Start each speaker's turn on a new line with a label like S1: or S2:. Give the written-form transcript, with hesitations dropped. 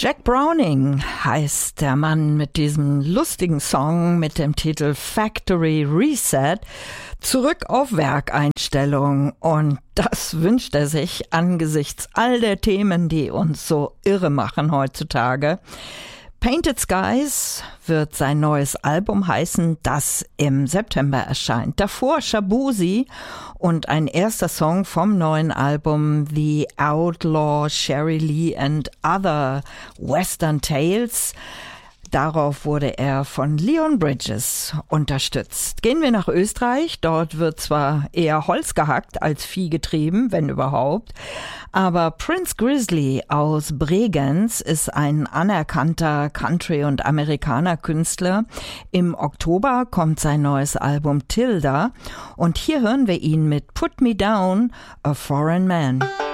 S1: Jack Browning heißt der Mann mit diesem lustigen Song mit dem Titel Factory Reset. Zurück auf Werkeinstellung, und das wünscht er sich angesichts all der Themen, die uns so irre machen heutzutage. Painted Skies wird sein neues Album heißen, das im September erscheint. Davor Shaboozey und ein erster Song vom neuen Album The Outlaw, Sherry Lee and Other Western Tales. Darauf wurde er von Leon Bridges unterstützt. Gehen wir nach Österreich. Dort wird zwar eher Holz gehackt als Vieh getrieben, wenn überhaupt. Aber Prince Grizzly aus Bregenz ist ein anerkannter Country- und Amerikaner-Künstler. Im Oktober kommt sein neues Album Tilda. Und hier hören wir ihn mit Put Me Down, A Foreign Man.